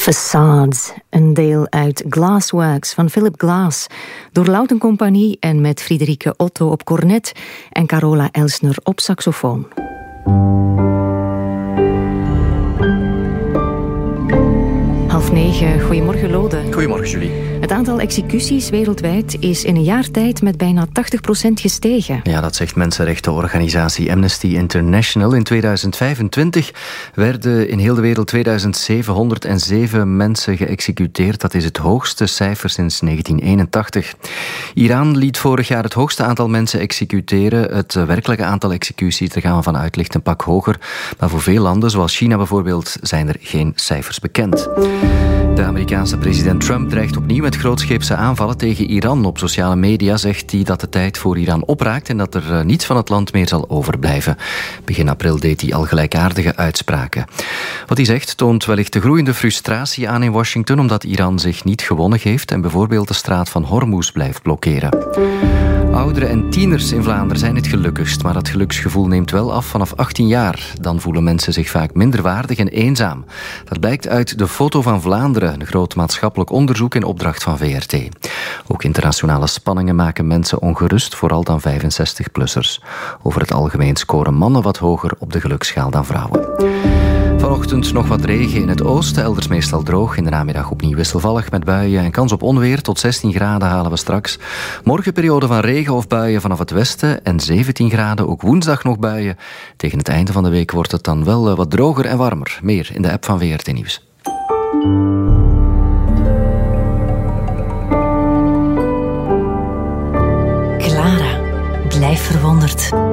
Facades, een deel uit Glassworks van Philip Glass, door Louten Compagnie en met Friederike Otto op cornet en Carola Elsner op saxofoon. Half 9, goedemorgen Lode. Goedemorgen Julie. Het aantal executies wereldwijd is in een jaar tijd met bijna 80% gestegen. Ja, dat zegt mensenrechtenorganisatie Amnesty International. In 2025 werden in heel de wereld 2707 mensen geëxecuteerd. Dat is het hoogste cijfer sinds 1981. Iran liet vorig jaar het hoogste aantal mensen executeren. Het werkelijke aantal executies, daar gaan we vanuit, ligt een pak hoger. Maar voor veel landen, zoals China bijvoorbeeld, zijn er geen cijfers bekend. De Amerikaanse president Trump dreigt opnieuw met grootscheepse aanvallen tegen Iran. Op sociale media zegt hij dat de tijd voor Iran opraakt en dat er niets van het land meer zal overblijven. Begin april deed hij al gelijkaardige uitspraken. Wat hij zegt toont wellicht de groeiende frustratie aan in Washington, omdat Iran zich niet gewonnen geeft en bijvoorbeeld de straat van Hormuz blijft blokkeren. Ouderen en tieners in Vlaanderen zijn het gelukkigst, maar dat geluksgevoel neemt wel af vanaf 18 jaar. Dan voelen mensen zich vaak minder waardig en eenzaam. Dat blijkt uit de Foto van Vlaanderen, een groot maatschappelijk onderzoek in opdracht van VRT. Ook internationale spanningen maken mensen ongerust, vooral dan 65-plussers. Over het algemeen scoren mannen wat hoger op de geluksschaal dan vrouwen. Vanochtend nog wat regen in het oosten, elders meestal droog. In de namiddag opnieuw wisselvallig met buien en kans op onweer. Tot 16 graden halen we straks. Morgen periode van regen of buien vanaf het westen en 17 graden. Ook woensdag nog buien. Tegen het einde van de week wordt het dan wel wat droger en warmer. Meer in de app van VRT Nieuws. Clara, blijf verwonderd.